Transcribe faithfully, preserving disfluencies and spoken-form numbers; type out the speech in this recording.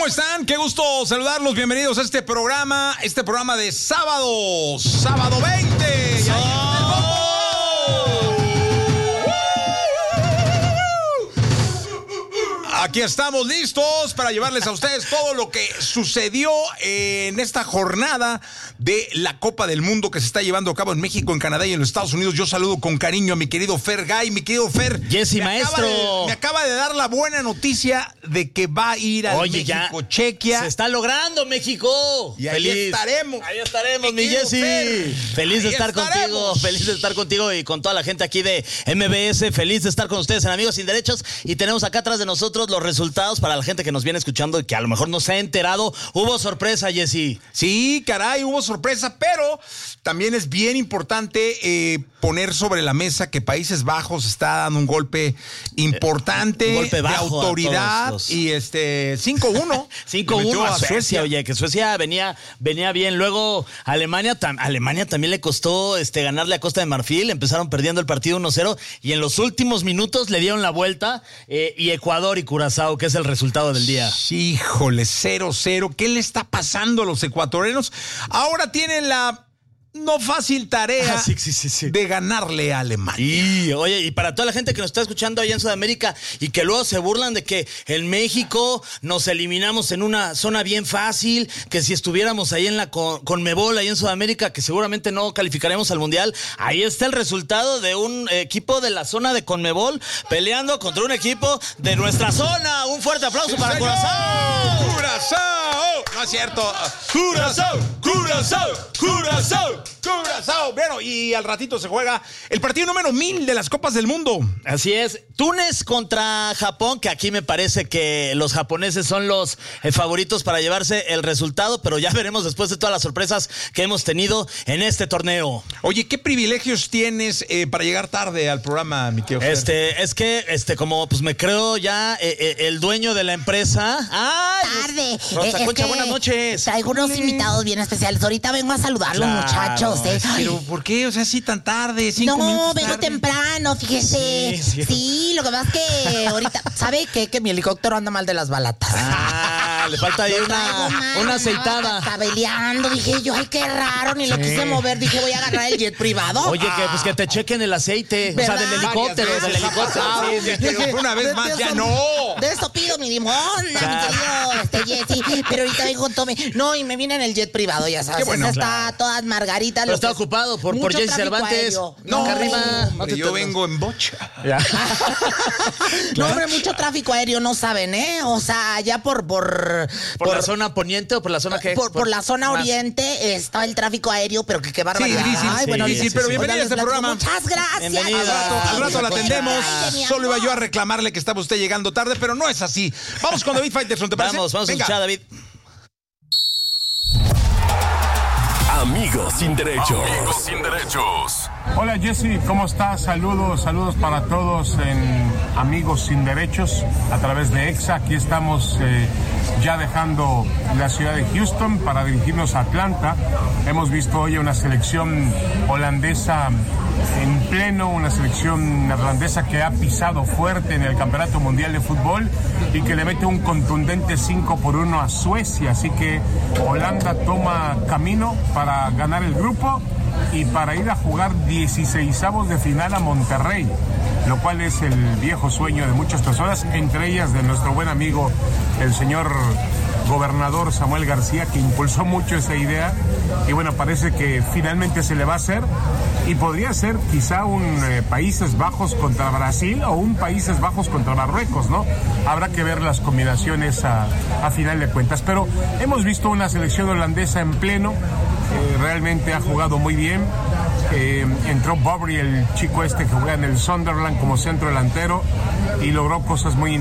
¿Cómo están? Qué gusto saludarlos. Bienvenidos a este programa, este programa de sábado, sábado veinte. ¡Ya llegó el bombo! Aquí estamos listos para llevarles a ustedes todo lo que sucedió en esta jornada de la Copa del Mundo que se está llevando a cabo en México, en Canadá y en los Estados Unidos. Yo saludo con cariño a mi querido Fer Gay, mi querido Fer. Jesse, me maestro. Acaba de, me acaba de dar la buena noticia de que va a ir a México, Chequia. Se está logrando, México. Y ahí Feliz. estaremos. Ahí estaremos, mi querido Jesse. Fer. Feliz de Ahí estar estaremos. contigo. Feliz de estar contigo y con toda la gente aquí de M B S. Feliz de estar con ustedes en Amigos Sin Derechos. Y tenemos acá atrás de nosotros los resultados para la gente que nos viene escuchando y que a lo mejor no se ha enterado. Hubo sorpresa, Jesse. Sí, caray, hubo sorpresa, pero también es bien importante eh, poner sobre la mesa que Países Bajos está dando un golpe importante, Un golpe bajo de autoridad, a todos los- y este cinco uno. cinco uno a Suecia, oye, que Suecia venía, venía bien. Luego Alemania, tam, Alemania también le costó este, ganarle a Costa de Marfil. Empezaron perdiendo el partido uno cero y en los últimos minutos le dieron la vuelta. Eh, y Ecuador y Curazao, que es el resultado del día. Híjole, cero cero. ¿Qué le está pasando a los ecuatorianos? Ahora tienen la no fácil tarea Ah, sí, sí, sí, sí. de ganarle a Alemania. Y, oye, y para toda la gente que nos está escuchando allá en Sudamérica y que luego se burlan de que en México nos eliminamos en una zona bien fácil, que si estuviéramos ahí en la Con- Conmebol, ahí en Sudamérica, que seguramente no calificaremos al Mundial, ahí está el resultado de un equipo de la zona de Conmebol peleando contra un equipo de nuestra zona. Un fuerte aplauso para ¡Señor! Curazao. ¡Curazao! No es cierto. ¡Curazao! ¡Curazao! ¡Curazao! ¡Curazao! Bueno, y al ratito se juega el partido número mil de las Copas del Mundo. Así es. Túnez contra Japón, que aquí me parece que los japoneses son los eh, favoritos para llevarse el resultado, pero ya veremos después de todas las sorpresas que hemos tenido en este torneo. Oye, ¿qué privilegios tienes eh, para llegar tarde al programa, mi tío Fer? Este, es que, este, como pues me creo ya eh, eh, el dueño de la empresa. ¡Ay! Tarde. Rosa Eh, es Concha, que buenas noches. Traigo unos invitados bien especiales. Ahorita vengo a saludarlos, Claro, muchachos. ¿eh? Pero, ¿por qué? O sea, así tan tarde, cinco No, minutos vengo tarde. temprano, fíjese. Sí, Sí, sí. lo que pasa es que ahorita, ¿sabe qué? Que mi helicóptero anda mal de las balatas. Ah, le falta ahí Lo traigo una, mal, una aceitada. Tabeleando, dije yo, ay, qué raro, ni lo Sí. quise mover, dije, voy a agarrar el jet privado. Oye, que pues que te chequen el aceite. O sea, ¿Verdad? del helicóptero, Varias del veces ha helicóptero. pasado, Sí, sí. sí, pero una vez De- más, de ya eso- no. De eso pido mi limón, mi Claro. querido este, Jessy. Pero ahorita vengo con Tommy. No, y me viene en el jet privado, ya sabes. Qué bueno. Esa Claro. está todas margaritas. Pero lo está que es ocupado por, por mucho Jesse tráfico Cervantes. aéreo. No, acá arriba. hombre, No te- yo vengo en bocha. Ya. No, hombre, mucho tráfico aéreo, no saben, ¿eh? O sea, ya por... ¿Por, ¿Por, la zona poniente o por la zona qué? por, por la zona más. oriente está el tráfico aéreo, pero que qué barbaridad. difícil, Ay, sí, bueno, difícil, les- pero oigan, bienvenida a les este platico. programa. Muchas gracias. Bienvenida. Al rato, al rato la Qué atendemos. detalle, mi Solo iba amor. yo a reclamarle que estaba usted llegando tarde, pero no es así. Vamos con David Faitelson, ¿te parece? Vamos, vamos a Venga. escuchar a David. Amigos sin derechos. Amigos sin derechos. Hola Jesse, ¿cómo estás? Saludos, saludos para todos en Amigos Sin Derechos a través de EXA. Aquí estamos eh, ya dejando la ciudad de Houston para dirigirnos a Atlanta. Hemos visto hoy una selección holandesa en pleno, una selección neerlandesa que ha pisado fuerte en el Campeonato Mundial de Fútbol y que le mete un contundente cinco por uno a Suecia. Así que Holanda toma camino para ganar el grupo y para ir a jugar dieciseisavos de final a Monterrey, lo cual es el viejo sueño de muchas personas, entre ellas de nuestro buen amigo el señor gobernador Samuel García, que impulsó mucho esa idea y bueno, parece que finalmente se le va a hacer y podría ser quizá un eh, Países Bajos contra Brasil o un Países Bajos contra Marruecos, ¿no? Habrá que ver las combinaciones a, a final de cuentas, pero hemos visto una selección holandesa en pleno. Eh, realmente ha jugado muy bien. Eh, entró Bobry, el chico este que juega en el Sunderland como centro delantero, y logró cosas muy